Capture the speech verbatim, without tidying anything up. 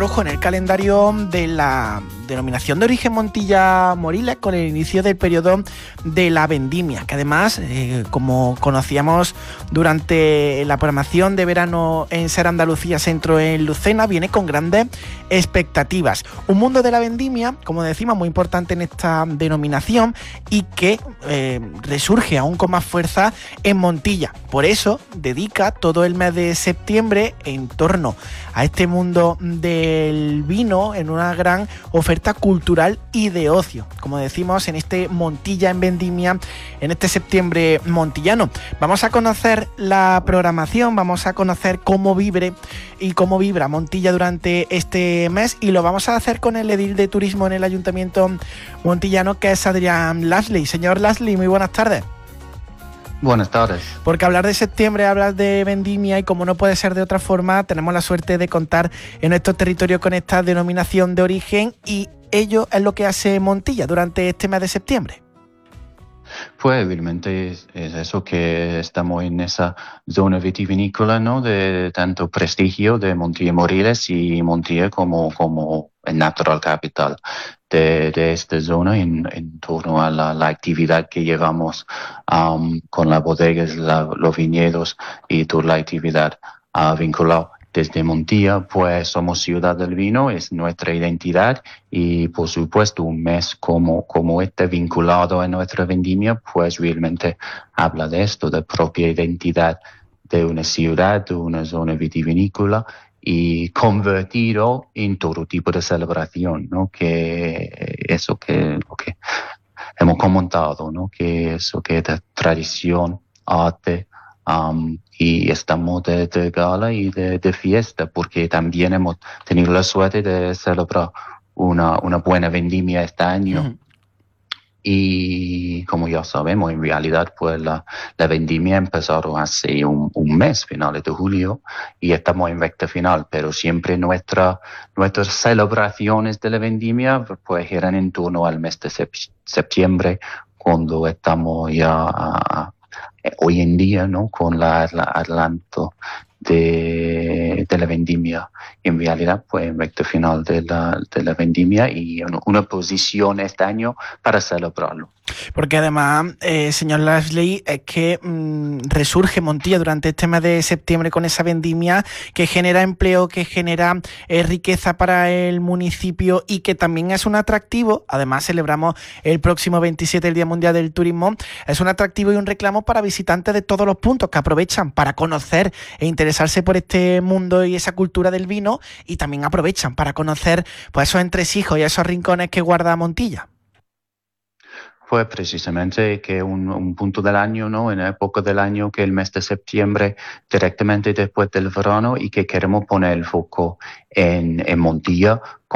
rojo en el calendario de la denominación de origen Montilla Moriles con el inicio del periodo de la vendimia, que además, eh, como conocíamos durante la programación de verano en Ser Andalucía Centro en Lucena, viene con grandes expectativas. Un mundo de la vendimia, como decimos, muy importante en esta denominación y que eh, resurge aún con más fuerza en Montilla. Por eso dedica todo el mes de septiembre en torno a este mundo del vino en una gran oferta cultural y de ocio, como decimos, en este Montilla en Vendimia, en este septiembre montillano. Vamos a conocer la programación, vamos a conocer cómo vibre y cómo vibra Montilla durante este mes, y lo vamos a hacer con el edil de turismo en el Ayuntamiento montillano, que es Adrián Lasley. Señor Lasley, muy buenas tardes. Buenas tardes. Porque hablar de septiembre, hablar de vendimia, y como no puede ser de otra forma, tenemos la suerte de contar en nuestro territorio con esta denominación de origen, y ello es lo que hace Montilla durante este mes de septiembre. Pues evidentemente es, es eso, que estamos en esa zona vitivinícola, ¿no?, de tanto prestigio de Montilla Moriles y Montilla como, como el natural capital de, de esta zona en, en torno a la, la actividad que llevamos um, con las bodegas, la, los viñedos y toda la actividad uh, vinculada. Desde Montilla, pues somos ciudad del vino, es nuestra identidad, y por supuesto un mes como, como este vinculado a nuestra vendimia, pues realmente habla de esto, de propia identidad de una ciudad, de una zona vitivinícola, y convertido en todo tipo de celebración, ¿no? Que eso que, lo que hemos comentado, ¿no? Que eso que es de tradición, arte, Um, y estamos de, de gala y de, de fiesta, porque también hemos tenido la suerte de celebrar una, una buena vendimia este año. Uh-huh. Y como ya sabemos, en realidad pues la, la vendimia empezaron hace un, un mes, finales de julio, y estamos en recta final, pero siempre nuestra, nuestras celebraciones de la vendimia pues eran en torno al mes de sep- septiembre, cuando estamos ya a, hoy en día, ¿no?, con la, la adelanto de, de la vendimia. En realidad, pues en recta final de la, de la vendimia, y una posición este año para celebrarlo. Porque además, eh, señor Lasley, es que mmm, resurge Montilla durante este mes de septiembre con esa vendimia que genera empleo, que genera eh, riqueza para el municipio, y que también es un atractivo. Además, celebramos el próximo veintisiete, el Día Mundial del Turismo. Es un atractivo y un reclamo para visitantes de todos los puntos que aprovechan para conocer e interesarse por este mundo y esa cultura del vino, y también aprovechan para conocer pues esos entresijos y esos rincones que guarda Montilla. Pues precisamente que un, un punto del año, ¿no?, en la época del año, que el mes de septiembre, directamente después del verano, y que queremos poner el foco en, en Montilla